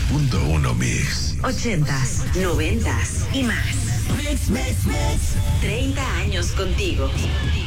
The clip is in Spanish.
90.1 Mix. 80s, 90s y más. Mix. 30 años contigo.